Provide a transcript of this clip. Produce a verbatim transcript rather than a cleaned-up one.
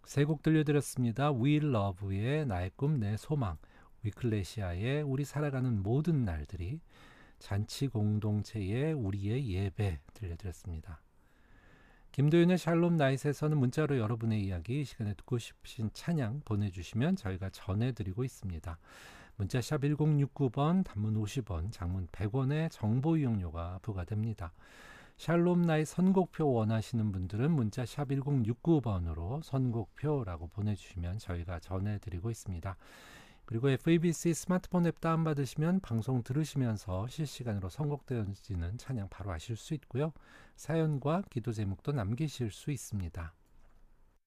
세 곡 들려드렸습니다. We Love의 나의 꿈, 내 소망, 위클레시아의 우리 살아가는 모든 날들이, 잔치 공동체의 우리의 예배 들려드렸습니다. 김도윤의 샬롬 나잇에서는 문자로 여러분의 이야기, 이 시간에 듣고 싶으신 찬양 보내주시면 저희가 전해드리고 있습니다. 문자 샵 일공육구 번, 단문 오십 원, 장문 백 원의 정보 이용료가 부과됩니다. 샬롬 나잇 선곡표 원하시는 분들은 문자 샵 일공육구 번으로 선곡표라고 보내주시면 저희가 전해드리고 있습니다. 그리고 에프이비씨 스마트폰 앱 다운받으시면 방송 들으시면서 실시간으로 선곡되어지는 찬양 바로 아실 수 있고요. 사연과 기도 제목도 남기실 수 있습니다.